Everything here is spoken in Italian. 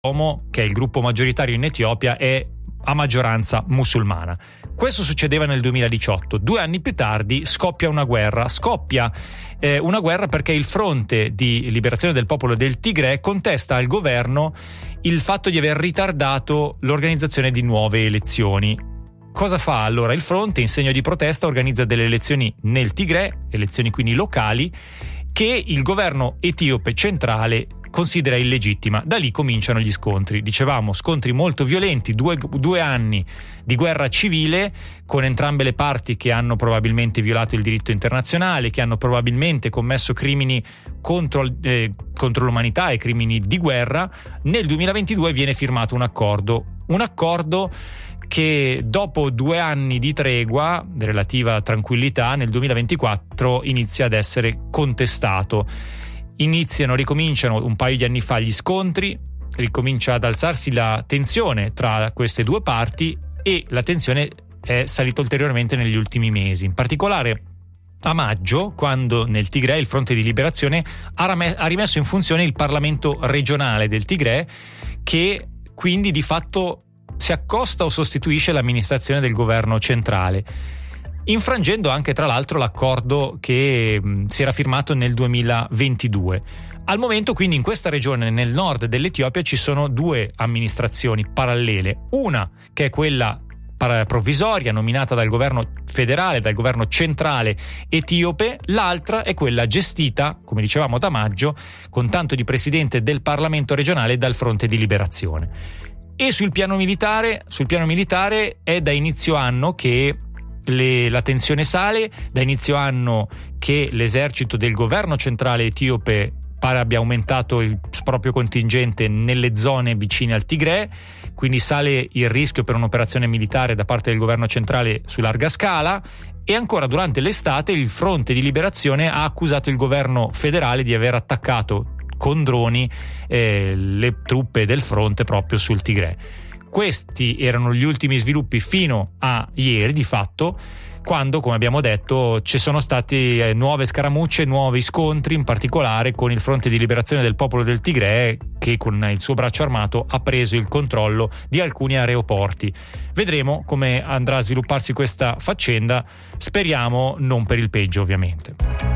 che è il gruppo maggioritario in Etiopia, è a maggioranza musulmana. Questo succedeva nel 2018. 2 anni più tardi scoppia una guerra. Una guerra perché il Fronte di Liberazione del Popolo del Tigray contesta al governo il fatto di aver ritardato l'organizzazione di nuove elezioni. Cosa fa allora il Fronte? In segno di protesta organizza delle elezioni nel Tigray, elezioni quindi locali, che il governo etiope centrale considera illegittima. Da lì cominciano gli scontri. Dicevamo, scontri molto violenti, due anni di guerra civile, con entrambe le parti che hanno probabilmente violato il diritto internazionale, che hanno probabilmente commesso crimini contro l'umanità e crimini di guerra. Nel 2022 viene firmato un accordo che dopo 2 anni di tregua, relativa tranquillità, nel 2024 inizia ad essere contestato. Ricominciano un paio di anni fa gli scontri, ricomincia ad alzarsi la tensione tra queste due parti e la tensione è salita ulteriormente negli ultimi mesi. In particolare a maggio, quando nel Tigray il Fronte di Liberazione ha rimesso in funzione il Parlamento regionale del Tigray, che quindi di fatto si accosta o sostituisce l'amministrazione del governo centrale, infrangendo anche tra l'altro l'accordo che si era firmato nel 2022. Al momento quindi in questa regione nel nord dell'Etiopia ci sono 2 amministrazioni parallele, una che è quella provvisoria nominata dal governo federale, dal governo centrale etiope, l'altra è quella gestita, come dicevamo, da maggio, con tanto di presidente del Parlamento regionale, dal Fronte di Liberazione. E sul piano militare è da inizio anno che la tensione sale, da inizio anno che l'esercito del governo centrale etiope pare abbia aumentato il proprio contingente nelle zone vicine al Tigray, quindi sale il rischio per un'operazione militare da parte del governo centrale su larga scala. E ancora durante l'estate il Fronte di Liberazione ha accusato il governo federale di aver attaccato con droni le truppe del fronte proprio sul Tigray. Questi erano gli ultimi sviluppi fino a ieri, di fatto, quando, come abbiamo detto, ci sono state nuove scaramucce, nuovi scontri, in particolare con il Fronte di Liberazione del Popolo del Tigray, che con il suo braccio armato ha preso il controllo di alcuni aeroporti. Vedremo come andrà a svilupparsi questa faccenda, speriamo non per il peggio, ovviamente.